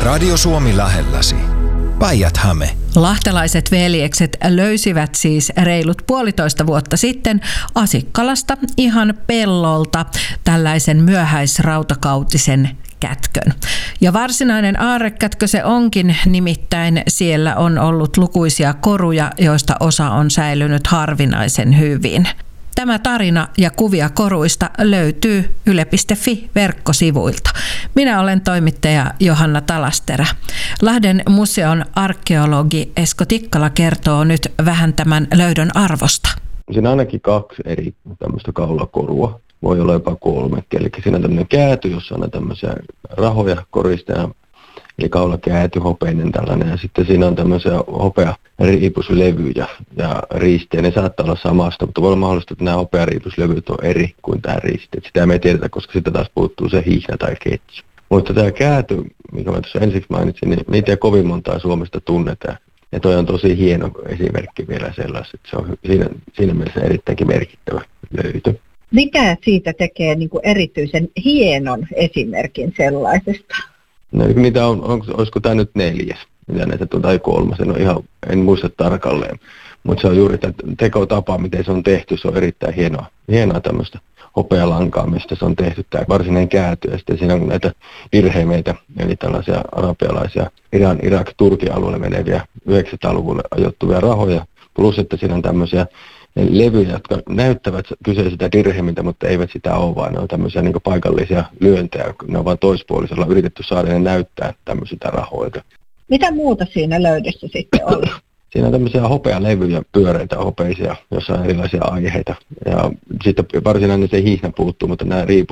Radio Suomi lähelläsi. Päijät-Häme. Lahtelaiset veljekset löysivät siis reilut 1,5 vuotta sitten Asikkalasta ihan pellolta tällaisen myöhäisrautakautisen kätkön. Ja varsinainen aarrekätkö se onkin, nimittäin siellä on ollut lukuisia koruja, joista osa on säilynyt harvinaisen hyvin. Tämä tarina ja kuvia koruista löytyy yle.fi-verkkosivuilta. Minä olen toimittaja Johanna Talasterä. Lahden museon arkeologi Esko Tikkala kertoo nyt vähän tämän löydön arvosta. Siinä on ainakin 2 eri tämmöistä kaulakorua. Voi olla jopa 3. Eli siinä on tämmöinen kääty, jossa on tämmöisiä rahoja koristeja. Eli kaulakääty, hopeinen tällainen. Ja sitten siinä on tämmöisiä hopeariipuslevyjä ja riistejä. Ne saattaa olla samasta, mutta voi olla mahdollista, että nämä hopeariipuslevyt on eri kuin tämä riiste. Sitä me ei tiedetä, koska sitten taas puuttuu se hihna tai ketju. Mutta tämä kääty, mikä mä tuossa ensiksi mainitsin, niin niitä ei kovin montaa Suomesta tunnetaan. Ja toi on tosi hieno esimerkki vielä sellaista, että se on siinä mielessä erittäinkin merkittävä löytö. Mikä siitä tekee niin kuin erityisen hienon esimerkin sellaisesta? No, niitä olisiko tämä nyt 4, mitä näitä tai 3, en muista tarkalleen. Mutta se on juuri tämä tekotapa, miten se on tehty, se on erittäin hienoa tämmöistä hopealankaa, mistä se on tehty tämä varsinainen kääty. Ja sitten siinä on näitä virheimeitä, eli tällaisia arabialaisia Iran, Irak, Turkin alueelle meneviä 900-luvulle ajoittuvia rahoja, plus että siinä on tämmöisiä levyjä, jotka näyttävät kyseisiltä dirhemiltä, mutta eivät sitä ole, vaan ne on tämmöisiä niin paikallisia lyöntejä. Ne on vain toispuolisella yritetty saada ne näyttää tämmöisiltä rahoilta. Mitä muuta siinä löydössä sitten oli? Siinä on tämmöisiä hopealevyjä, pyöreitä hopeisia, joissa on erilaisia aiheita. Ja sitten varsinainen se hihna puuttuu, mutta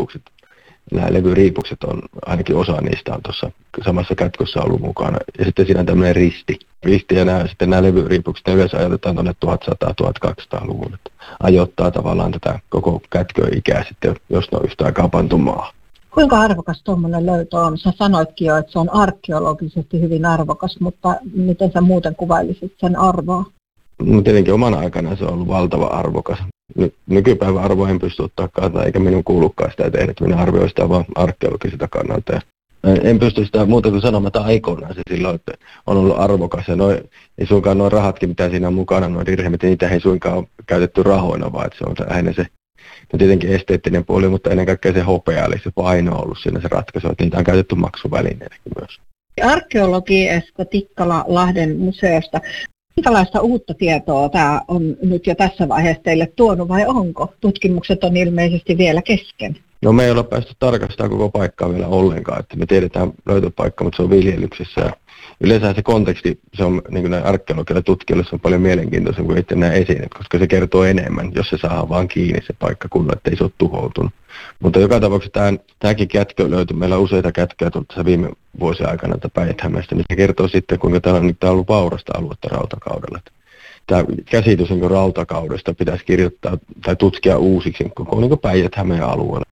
nämä levyriipukset on, ainakin osa niistä on tuossa samassa kätkössä ollut mukana. Ja sitten siinä on tämmöinen risti ja nämä levyriipukset, ne yleensä ajoitetaan tuonne 1100-1200-luvulle. Ajoittaa tavallaan tätä koko kätköä ikää sitten, jos ne on yhtä aikaa pantu maahan. Kuinka arvokas tuommoinen löytö on? Sä sanoitkin jo, että se on arkeologisesti hyvin arvokas, mutta miten sä muuten kuvailisit sen arvoa? No tietenkin omana aikana se on ollut valtava arvokas. Nykypäivän arvoa en pysty ottaa kantaa, eikä minun kuulukaan sitä tehdä, että minä arvioin sitä vaan arkeologiselta kannalta. Ja en pysty sitä muuta kuin sanomaan, että aikoinaan se silloin että on ollut arvokas. Ja ei suinkaan nuo rahatkin, mitä siinä on mukana, nuo dirhemit, niitä ei suinkaan ole käytetty rahoina, vaan että se on lähinnä se tietenkin esteettinen puoli, mutta ennen kaikkea se hopea, eli se paino on ollut siinä se ratkaisu, että niitä on käytetty maksuvälineenäkin myös. Arkeologi Esko Tikkala Lahden museosta. Minkälaista uutta tietoa tämä on nyt jo tässä vaiheessa teille tuonut vai onko? Tutkimukset on ilmeisesti vielä kesken. No me ei olla päästy tarkastamaan koko paikkaa vielä ollenkaan, että me tiedetään löytöpaikka, mutta se on viljelyksessä. Ja yleensä se konteksti, se on niin kuin näin arkeologilla tutkijoille, se on paljon mielenkiintoisempi kuin itse nämä esineet, koska se kertoo enemmän, jos se saadaan vaan kiinni se paikka kunnolla, ettei se ole tuhoutunut. Mutta joka tapauksessa tämäkin kätkö löytyi, meillä on useita kätköjä tullut viime vuosien aikana Päijät-Hämeestä, niin se kertoo sitten, kuinka täällä on ollut vaurasta aluetta rautakaudella. Tämä käsitys niin rautakaudesta pitäisi kirjoittaa tai tutkia uusiksi koko niin Päijät-Hämeen alueella.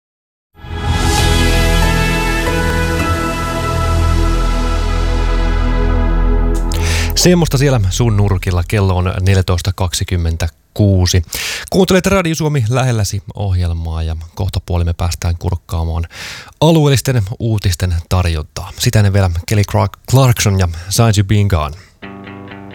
Semmosta siellä sun nurkilla. Kello on 14.26. Kuuntelet Radio Suomi lähelläsi -ohjelmaa ja kohta puoli me päästään kurkkaamaan alueellisten uutisten tarjontaa. Sitä ennen vielä Kelly Clarkson ja Signs You Being Gone.